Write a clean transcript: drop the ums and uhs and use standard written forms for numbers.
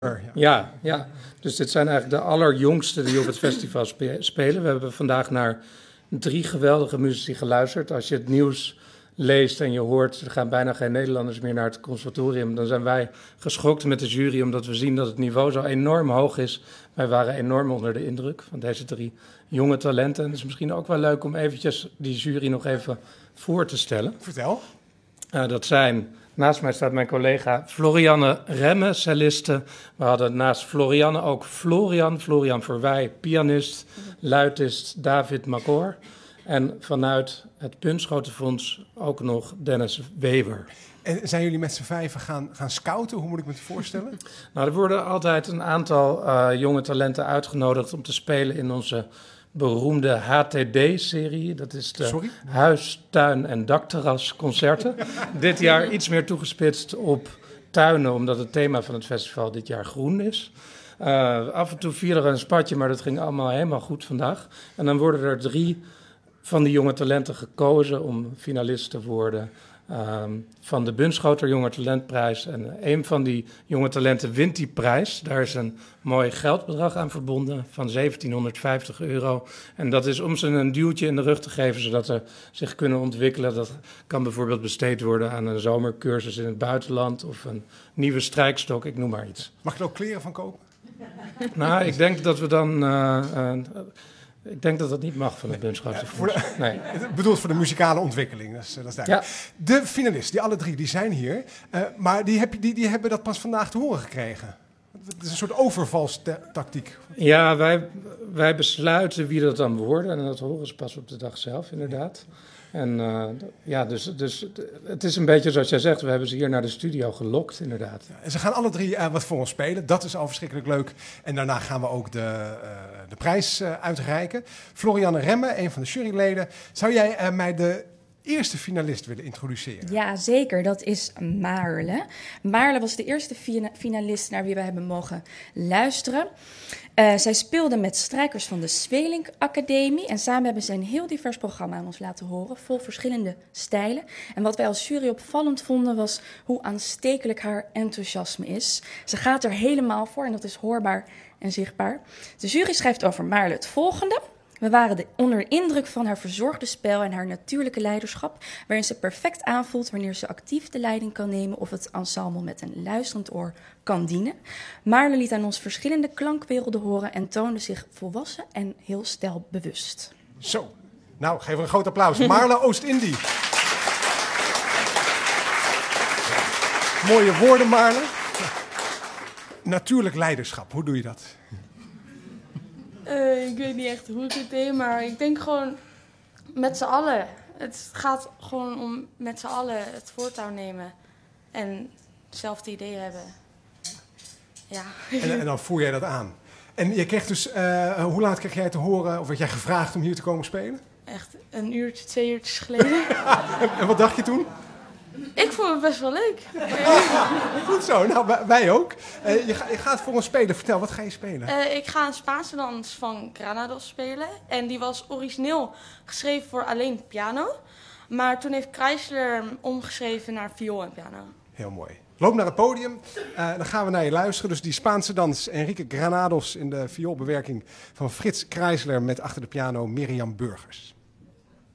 Ja. Dus dit zijn eigenlijk de allerjongste die op het festival spelen. We hebben vandaag naar 3 geweldige muzici geluisterd. Als je het nieuws leest en je hoort, er gaan bijna geen Nederlanders meer naar het conservatorium, dan zijn wij geschokt met de jury, omdat we zien dat het niveau zo enorm hoog is. Wij waren enorm onder de indruk van deze 3 jonge talenten. En het is misschien ook wel leuk om eventjes die jury nog even voor te stellen. Vertel. Dat zijn... Naast mij staat mijn collega Florianne Remme, celliste. We hadden naast Florianne ook Florian Verwij, pianist, luitist David Macor. En vanuit het Bunschotenfonds ook nog Dennis Weber. En zijn jullie met z'n 5 gaan scouten? Hoe moet ik me het voorstellen? Nou, er worden altijd een aantal jonge talenten uitgenodigd om te spelen in onze beroemde HTD-serie. Dat is de Huis, Tuin en Dakterrasconcerten. Dit jaar iets meer toegespitst op tuinen, omdat het thema van het festival dit jaar groen is. Af en toe viel er een spatje, maar dat ging allemaal helemaal goed vandaag. En dan worden er 3 van die jonge talenten gekozen om finalist te worden van de Bunschoter Jonge Talentprijs. En een van die jonge talenten wint die prijs. Daar is een mooi geldbedrag aan verbonden van €1750. En dat is om ze een duwtje in de rug te geven, zodat ze zich kunnen ontwikkelen. Dat kan bijvoorbeeld besteed worden aan een zomercursus in het buitenland of een nieuwe strijkstok, ik noem maar iets. Mag je er ook kleren van kopen? Nou, ik denk dat we dan... Ik denk dat dat niet mag van het Bunschotenfonds. Nee. Bedoeld voor de muzikale ontwikkeling, dat is duidelijk. Ja. De finalisten, die alle 3, die zijn hier. Maar die hebben dat pas vandaag te horen gekregen. Het is een soort overvalstactiek. Ja, wij besluiten wie dat dan worden. En dat horen ze pas op de dag zelf, inderdaad. En dus het is een beetje zoals jij zegt, we hebben ze hier naar de studio gelokt, inderdaad. Ja, en ze gaan alle 3 wat voor ons spelen, dat is al verschrikkelijk leuk. En daarna gaan we ook de prijs uitreiken. Florianne Remme, een van de juryleden. Zou jij mij de eerste finalist willen introduceren? Ja, zeker. Dat is Maarle. Maarle was de eerste finalist naar wie we hebben mogen luisteren. Zij speelde met strijkers van de Sweelinck Academie. En samen hebben ze een heel divers programma aan ons laten horen, vol verschillende stijlen. En wat wij als jury opvallend vonden, was hoe aanstekelijk haar enthousiasme is. Ze gaat er helemaal voor en dat is hoorbaar en zichtbaar. De jury schrijft over Maarle het volgende. We waren onder indruk van haar verzorgde spel en haar natuurlijke leiderschap, waarin ze perfect aanvoelt wanneer ze actief de leiding kan nemen of het ensemble met een luisterend oor kan dienen. Maarle liet aan ons verschillende klankwerelden horen en toonde zich volwassen en heel stijlbewust. Zo, nou geef er een groot applaus. Maarle Oost-Indie. Mooie woorden, Maarle. Natuurlijk leiderschap, hoe doe je dat? Ik weet niet echt hoe ik het deed, maar ik denk gewoon met z'n allen. Het gaat gewoon om met z'n allen het voortouw nemen en hetzelfde idee hebben. Ja. En dan voer jij dat aan. En je kreeg dus, hoe laat kreeg jij te horen, of werd jij gevraagd om hier te komen spelen? Echt 1 uurtje, 2 uurtjes geleden. En wat dacht je toen? Ik vond het best wel leuk. Goed zo, nou wij ook. Je gaat voor ons spelen. Vertel, wat ga je spelen? Ik ga een Spaanse dans van Granados spelen. En die was origineel geschreven voor alleen piano. Maar toen heeft Kreisler hem omgeschreven naar viool en piano. Heel mooi. Loop naar het podium, dan gaan we naar je luisteren. Dus die Spaanse dans, Enrique Granados in de vioolbewerking van Frits Kreisler met achter de piano Mirjam Burgers.